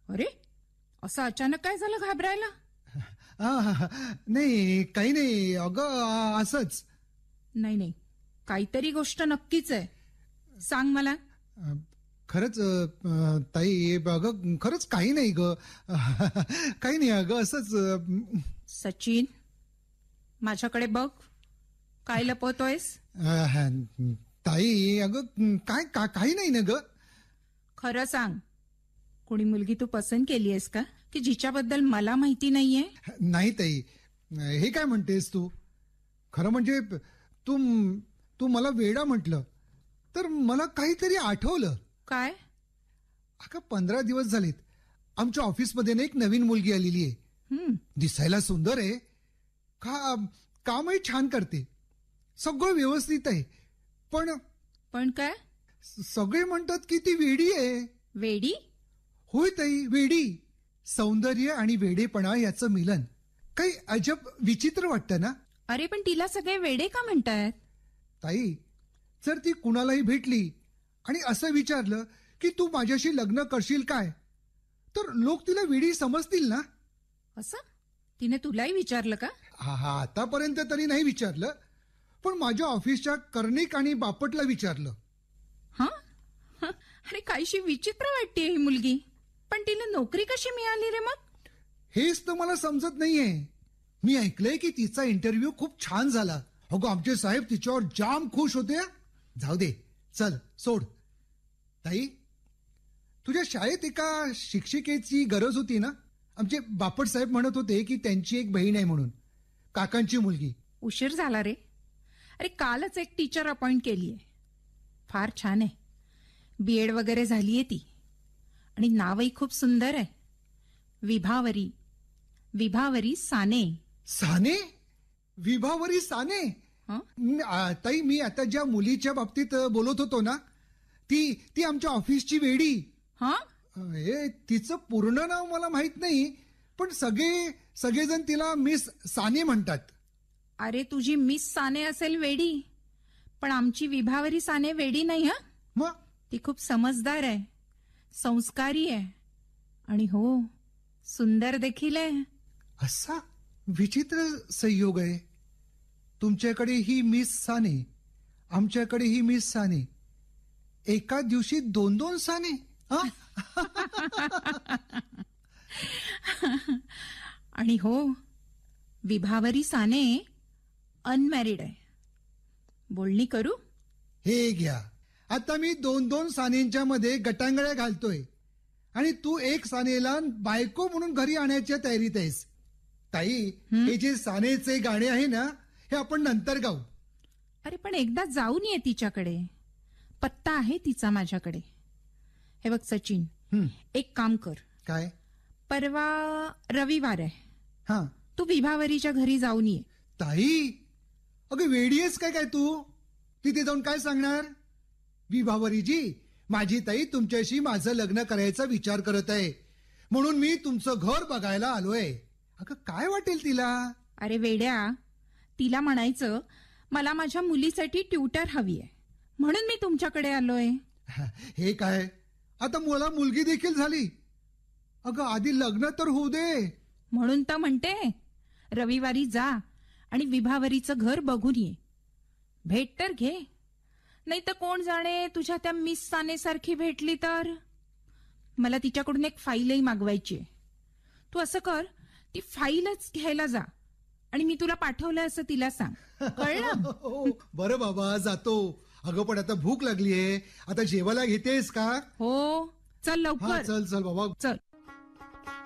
अरे, असं अचानक काय झालं घाबरायला? नाही, काही नाही अगं, असंच. नाही, काहीतरी गोष्ट नक्कीच आहे. सांग मला. खरंच ताई, अगं खरंच काही नाही ग. काही नाही अगं, असंच. सचिन, माझ्याकडे बघ. काय लपवतोयस? ताई अगं, काही नाही ना ग. खरं सांग, कोणी मुलगी तू पसंत केली आहेस का, की जिच्याबद्दल मला माहिती नाहीये? नाही ताई, हे काय म्हणतेस तू? खरं म्हणजे तू मला वेडा म्हटलं तर मला काहीतरी आठवलं. काय? अगं 15 दिवस झालेत आमच्या ऑफिसमध्ये ना एक नवीन मुलगी आलेली आहे. दिसायला सुंदर आहे, कामही छान करते, सगळं व्यवस्थित आहे. पण काय? सगळे म्हणतात की ती वेडी आहे. वेडी? होय ताई, वेडी. सौंदर्य आणि वेडेपणा याचं मिलन काही अजब विचित्र वाटतं ना. अरे, पण तिला सगळे वेडे का म्हणतायत? ताई, जर ती कुणालाही भेटली आणि असं विचारलं की तू माझ्याशी लग्न करशील काय, तर लोक तिला वेडी समजतील ना. असं तिने तुलाही विचारलं का? हा, आतापर्यंत तरी नाही विचारलं, पण माझ्या ऑफिसच्या कर्णिक आणि बापटला विचारलं. हा? अरे, काहीशी विचित्र वाटते ही मुलगी. पण तिला नोकरी कशी मिळाली रे मग? हेच तर मला समजत नाहीये. मी ऐकलंय की तिचा इंटरव्ह्यू खूप छान झाला. अगो, आमचे साहेब तिच्यावर जाम खुश होते. जाऊ दे, चल सोड. ताई, तुझ्या शाळेत एका शिक्षिकेची गरज होती ना. आमचे बापट साहेब म्हणत होते की त्यांची एक बहीण आहे म्हणून, काकांची मुलगी. उशीर झाला रे. अरे, कालच एक टीचर अपॉइंट केलीये. फार छान आहे. बीएड वगैरे झालीये ती, आणि नावही खूप सुंदर आहे. विभावरी साने. साने? विभावरी साने? ताई, मी आता ज्या मुलीच्या बाबतीत बोलत होतो ना, ती आमच्या ऑफिसची वेडी. हा? तिचं पूर्ण नाव मला माहित नाही, पण सगळेजण तिला मिस साने म्हणतात. अरे, तुझी मिस साने असेल वेडी, पण आमची विभावरी साने वेडी नाही. हा, मग ती खूप समजदार आहे, संस्कारी आहे, आणि हो, सुंदर देखील आहे. असा विचित्र संयोग आहे. तुमच्याकडे ही मिस साने, आमच्याकडे ही मिस साने. एका दिवशी 2 साने. आणि हो, विभावरी साने अनमॅरिड आहे. बोलणी करू? हे घ्या, आता मी 2 सानेंच्या मध्ये गटांगळ्या घालतोय आणि तू एक सानेला बायको म्हणून घरी आणायच्या तयारीत आहेस. ताई, हे जे सानेचे गाणे आहे ना, हे आपण नंतर गाऊ. अरे, पण एकदा जाऊन ये तिच्याकडे. पत्ता आहे तिचा माझ्याकडे. हे बघ सचिन, एक काम कर. काय? परवा रविवार आहे. हा, तू विभावरीच्या घरी जाऊन ये. ताई, अगं वेडी आहेस काय तू? तिथे जाऊन काय सांगणार? विभावरीजी, माझी ताई तुमच्याशी माझं लग्न करायचा विचार करत आहे, म्हणून मी तुमचं घर बघायला आलोय. अगं, काय वाटेल तिला? अरे वेड्या, तिला म्हणायचं मला माझ्या मुलीसाठी ट्युटर हवी आहे, म्हणून मी तुमच्याकडे आलोय. हे काय, आता मला मुलगी देखील झाली. अगं, आधी लग्न तर होऊ दे. म्हणून तर म्हणते, रविवारी जा आणि विभावरीचं घर बघून ये. भेट तर घे, नाही तर कोण जाणे तुझ्या त्या मिस साने सारखी भेटली तर. मला तिच्याकडून एक फाईलही मागवायची आहे. तू असं कर, ती फाईलच घ्यायला जा आणि मी तुला पाठवलंय असं तिला सांग. कळलं? बरं बाबा, जातो. अगं, पण आता भूक लागलीये. आता जेवायला घेतेस का? हो, चल लवकर. चल बाबा, चल.